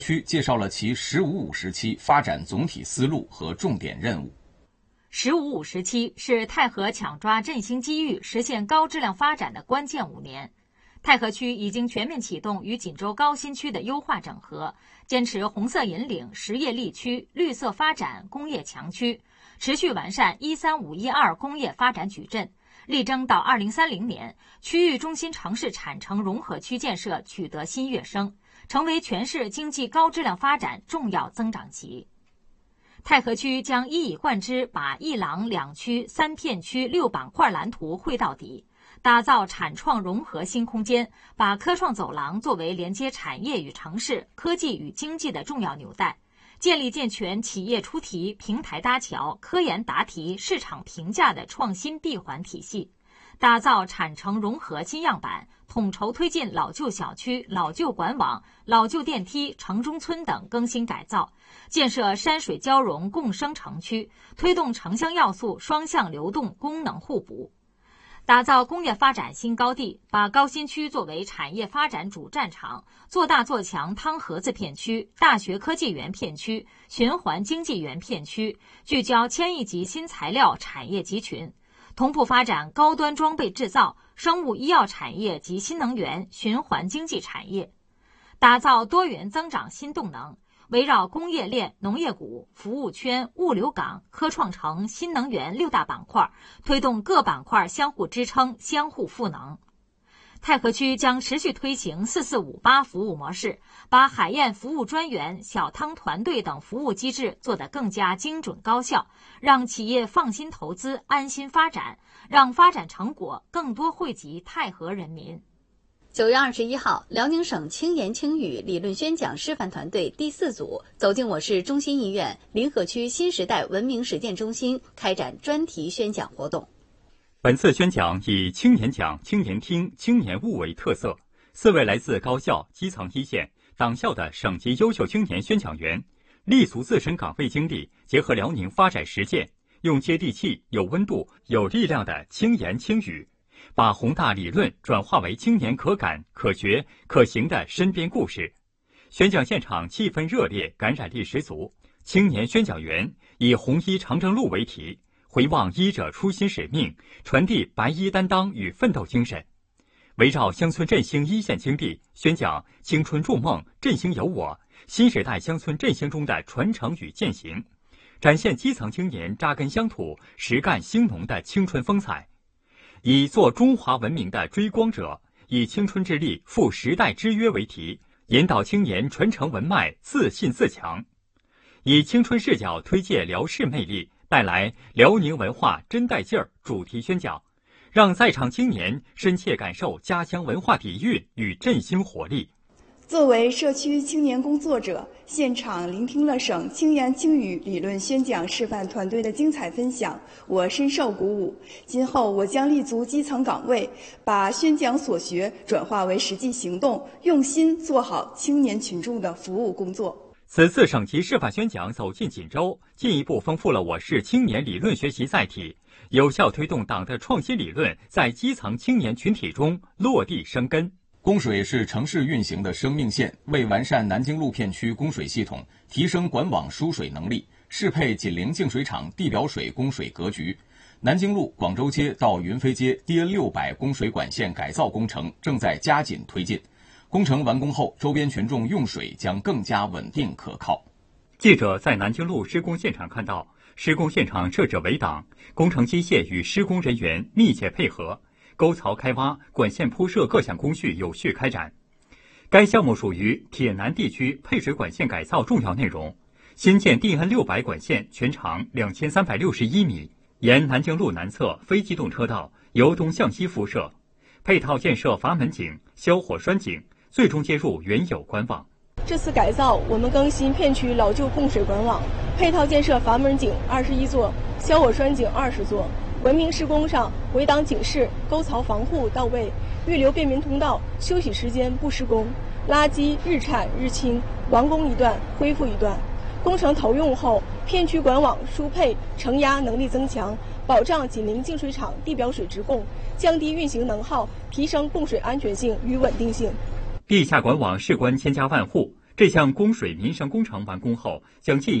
区介绍了其“十五五”时期发展总体思路和重点任务。 “十五五”时期是太和抢抓振兴机遇、实现高质量发展的关键5年。太和区已经全面启动与锦州高新区的优化整合，坚持红色引领、实业立区、绿色发展、工业强区，持续完善“13512”工业发展矩阵，力争到2030年，区域中心城市产城融合区建设取得新跃升，成为全市经济高质量发展重要增长极。太和区将一以贯之把1廊2区3片区6板块蓝图绘到底，打造产创融合新空间，把科创走廊作为连接产业与城市、科技与经济的重要纽带，建立健全企业出题、平台搭桥、科研答题、市场评价的创新闭环体系，打造产城融合新样板，统筹推进老旧小区、老旧管网、老旧电梯、城中村等更新改造，建设山水交融共生城区，推动城乡要素双向流动、功能互补。打造工业发展新高地，把高新区作为产业发展主战场，做大做强汤河子片区、大学科技园片区、循环经济园片区，聚焦千亿级新材料产业集群，同步发展高端装备制造、生物医药产业及新能源、循环经济产业，打造多元增长新动能。围绕工业链、农业股、服务圈、物流港、科创城、新能源6大板块，推动各板块相互支撑、相互赋能。太和区将持续推行4458服务模式，把海燕服务专员、小汤团队等服务机制做得更加精准高效，让企业放心投资、安心发展，让发展成果更多惠及太和人民。 9月21号，辽宁省轻言轻语理论宣讲示范团队第4组走进我市中心医院临河区新时代文明实践中心，开展专题宣讲活动。 本次宣讲以青年讲、青年听、青年悟为特色，4位来自高校、基层一线、党校的省级优秀青年宣讲员，立足自身岗位经历，结合辽宁发展实践，用接地气、有温度、有力量的轻言轻语，把宏大理论转化为青年可感、可学、可行的身边故事。宣讲现场气氛热烈，感染力十足。青年宣讲员以红衣长征路为题，回望医者初心使命，传递白衣担当与奋斗精神。围绕乡村振兴一线经历，宣讲青春筑梦，振兴有我，新时代乡村振兴中的传承与践行，展现基层青年扎根乡土、实干兴农的青春风采。以做中华文明的追光者，以青春之力赴时代之约为题，引导青年传承文脉，自信自强。以青春视角推介辽视魅力，带来辽宁文化真带劲儿主题宣讲，让在场青年深切感受家乡文化底蕴与振兴活力。 作为社区青年工作者，现场聆听了省轻言轻语理论宣讲示范团队的精彩分享，我深受鼓舞。今后我将立足基层岗位，把宣讲所学转化为实际行动，用心做好青年群众的服务工作。 此次省级示范宣讲走进锦州，进一步丰富了我市青年理论学习载体，有效推动党的创新理论在基层青年群体中落地生根。 供水是城市运行的生命线，为完善南京路片区供水系统，提升管网输水能力，适配紧邻净水厂地表水供水格局，南京路广州街到云飞街 DN600供水管线改造工程正在加紧推进。工程完工后，周边群众用水将更加稳定可靠。 记者在南京路施工现场看到，施工现场设置围挡，工程机械与施工人员密切配合，沟槽开挖、管线铺设各项工序有序开展。该项目属于铁南地区配水管线改造重要内容，新建 DN600 管线全长2361米，沿南京路南侧非机动车道由东向西辐射，配套建设阀门井、消火栓井，最终接入原有管网。 这次改造，我们更新片区老旧供水管网，配套建设阀门井21座、消火栓井20座。文明施工上，围挡警示、沟槽防护到位，预留便民通道，休息时间不施工，垃圾日产日清，完工一段恢复一段。工程投用后，片区管网输配承压能力增强，保障紧邻净水厂地表水直供，降低运行能耗，提升供水安全性与稳定性。 地下管网事关千家万户， 这项供水民生工程完工后，将进一步